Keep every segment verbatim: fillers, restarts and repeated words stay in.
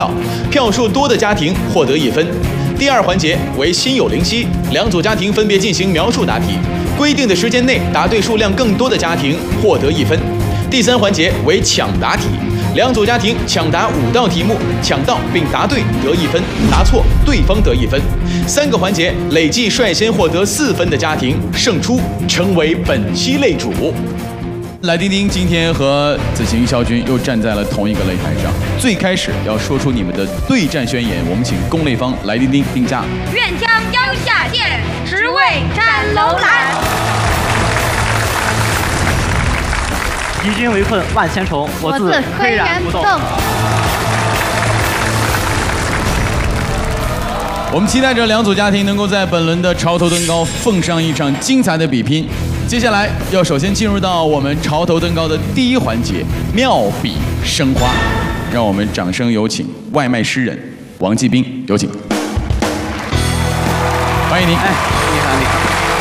票数多的家庭获得一分。第二环节为心有灵犀，两组家庭分别进行描述答题，规定的时间内答对数量更多的家庭获得一分。第三环节为抢答题，两组家庭抢答五道题目，抢到并答对得一分，答错对方得一分。三个环节累计率先获得四分的家庭胜出，成为本期擂主。来丁丁今天和子晴、肖军又站在了同一个擂台上。最开始要说出你们的对战宣言，我们请攻擂方来丁丁定价。 愿将腰下剑，直为斩楼兰。 敌军围困万千重，我自岿然不动。 我们期待着两组家庭能够在本轮的潮头登高奉上一场精彩的比拼。接下来要首先进入到我们潮头登高的第一环节——妙笔生花。让我们掌声有请外卖诗人王继兵，有请。欢迎您。 哎，你好，你好。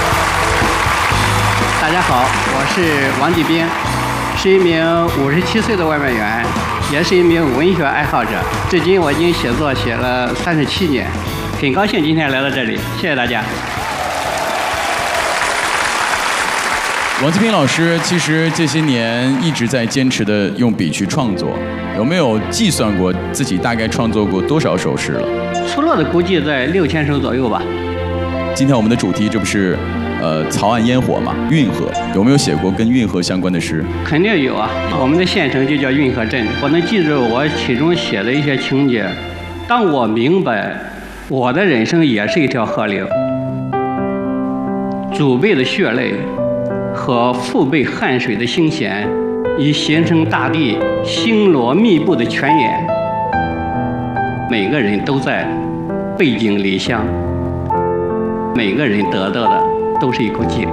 大家好，我是王继兵，是一名五十七岁的外卖员，也是一名文学爱好者。至今我已经写作写了三十七年，很高兴今天来到这里，谢谢大家。 王继兵老师其实这些年一直在坚持的用笔去创作，有没有计算过自己大概创作过多少首诗了？ 粗略的估计在六千首左右吧。 今天我们的主题这不是呃曹岸烟火嘛，运河，有没有写过跟运河相关的诗？ 肯定有啊，我们的县城就叫运河镇。我能记住我其中写的一些情节。当我明白我的人生也是一条河流，祖辈的血泪和父辈汗水的腥咸，已形成大地星罗密布的泉眼。每个人都在背井离乡，每个人得到的都是一口井。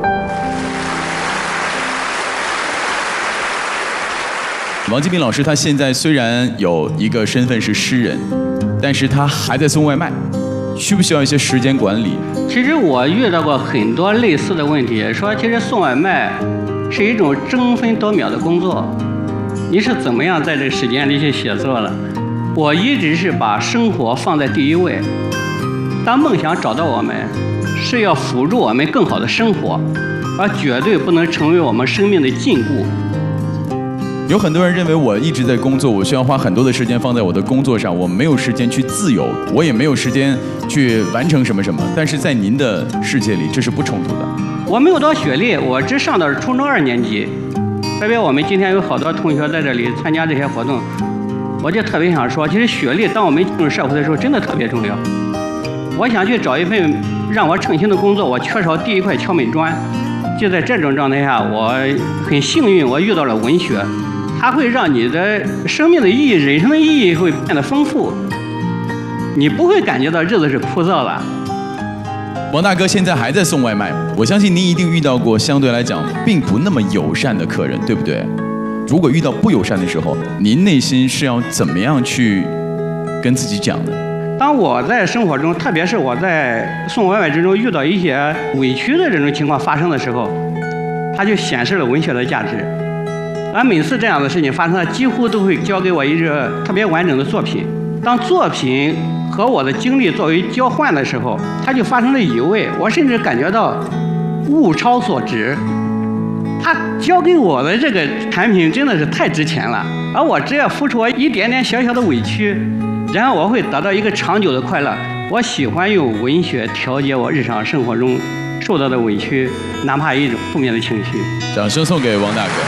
王继兵老师他现在虽然有一个身份是诗人，但是他还在送外卖，需不需要一些时间管理？ 其实我遇到过很多类似的问题，说其实送外卖是一种争分夺秒的工作，你是怎么样在这个时间里去写作的？我一直是把生活放在第一位。当梦想找到我们，是要辅助我们更好的生活，而绝对不能成为我们生命的禁锢。 有很多人认为我一直在工作，我需要花很多的时间放在我的工作上，我没有时间去自由，我也没有时间去完成什么什么。但是在您的世界里，这是不冲突的。 我没有多学历，我只上到初中二年级。特别我们今天有好多同学在这里参加这些活动，我就特别想说，其实学历当我们进入社会的时候真的特别重要。我想去找一份让我称心的工作，我缺少第一块敲门砖。就在这种状态下，我很幸运，我遇到了文学。它会让你的生命的意义、人生的意义会变得丰富，你不会感觉到日子是枯燥的。 王大哥现在还在送外卖，我相信您一定遇到过相对来讲并不那么友善的客人，对不对？如果遇到不友善的时候，您内心是要怎么样去跟自己讲的？ 当我在生活中，特别是我在送外卖之中遇到一些委屈的这种情况发生的时候，它就显示了文学的价值。而每次这样的事情发生，几乎都会交给我一个特别完整的作品。当作品和我的经历作为交换的时候，它就发生了移位。我甚至感觉到物超所值，他交给我的这个产品真的是太值钱了。而我只要付出我一点点小小的委屈，然后我会得到一个长久的快乐。我喜欢用文学调节我日常生活中受到的委屈，哪怕一种负面的情绪。 掌声送给王大哥。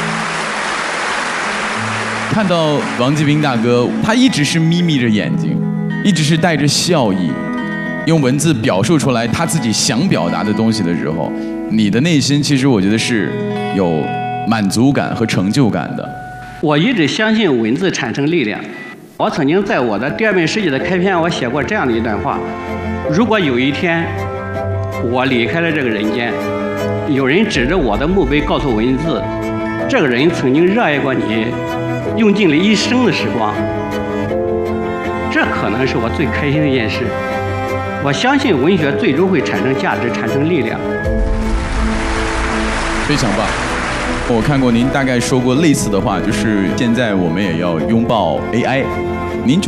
看到王继兵大哥，他一直是眯眯着眼睛，一直是带着笑意，用文字表述出来他自己想表达的东西的时候，你的内心其实我觉得是有满足感和成就感的。 我一直相信文字产生力量。我曾经在我的第二本诗集的开篇，我写过这样的一段话：如果有一天我离开了这个人间，有人指着我的墓碑告诉文字，这个人曾经热爱过你，用尽了一生的时光，这可能是我最开心的一件事。我相信文学最终会产生价值，产生力量。 非常棒。我看过您大概说过类似的话，就是现在我们也要拥抱 A I。